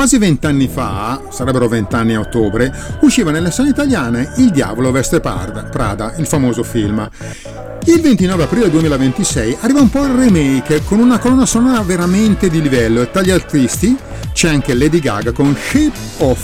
Quasi 20 anni fa, sarebbero 20 anni a ottobre, usciva nelle sale italiane Il Diavolo veste Prada, il famoso film. Il 29 aprile 2026 arriva un po' il remake con una colonna sonora veramente di livello e tra gli artisti c'è anche Lady Gaga con Shape of